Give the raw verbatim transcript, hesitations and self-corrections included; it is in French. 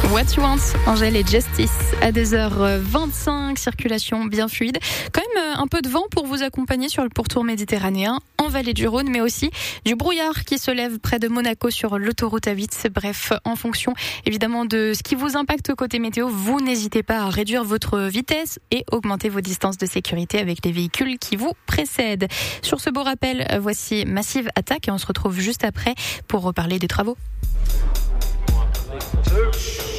What You Want, Angèle et Justice à deux heures vingt-cinq, circulation bien fluide. Quand même un peu de vent pour vous accompagner sur le pourtour méditerranéen en vallée du Rhône, mais aussi du brouillard qui se lève près de Monaco sur l'autoroute A huit. Bref, en fonction évidemment de ce qui vous impacte côté météo, vous n'hésitez pas à réduire votre vitesse et augmenter vos distances de sécurité avec les véhicules qui vous précèdent. Sur ce beau rappel, voici Massive Attack et on se retrouve juste après pour reparler des travaux.